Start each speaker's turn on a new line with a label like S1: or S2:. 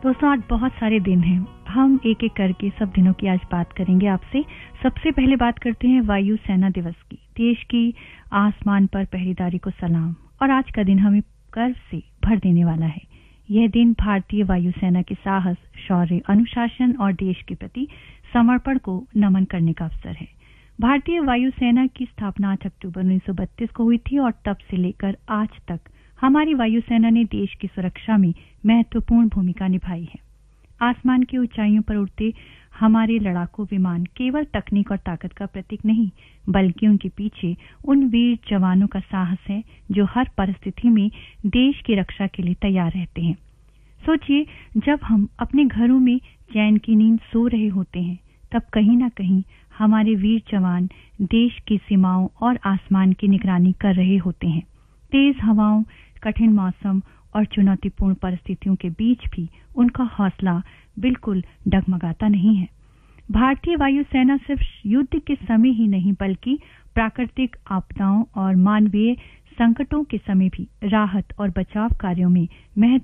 S1: दोस्तों आज बहुत सारे दिन हैं। हम एक एक करके सब दिनों की आज बात करेंगे आपसे। सबसे पहले बात करते हैं वायु सेना दिवस की। देश की आसमान पर पहरेदारी को सलाम। और आज का दिन हमें गर्व से भर देने वाला है। यह दिन भारतीय वायुसेना के साहस, शौर्य, अनुशासन और देश के प्रति समर्पण को नमन करने का अवसर है। भारतीय वायुसेना की स्थापना 8 अक्टूबर 1932 को हुई थी और तब से लेकर आज तक हमारी वायुसेना ने देश की सुरक्षा में महत्वपूर्ण भूमिका निभाई है। आसमान की ऊंचाइयों पर उड़ते हमारे लड़ाकू विमान केवल तकनीक और ताकत का प्रतीक नहीं, बल्कि उनके पीछे उन वीर जवानों का साहस है जो हर परिस्थिति में देश की रक्षा के लिए तैयार रहते हैं। सोचिए, जब हम अपने घरों में चैन की नींद सो रहे होते हैं, तब कहीं ना कहीं हमारे वीर जवान देश की सीमाओं और आसमान की निगरानी कर रहे होते हैं। तेज हवाओं, कठिन मौसम और चुनौतीपूर्ण परिस्थितियों के बीच भी उनका हौसला बिल्कुल डगमगाता नहीं है। भारतीय वायुसेना सिर्फ युद्ध के समय ही नहीं, बल्कि प्राकृतिक आपदाओं और मानवीय संकटों के समय भी राहत और बचाव कार्यों में महत्वपूर्ण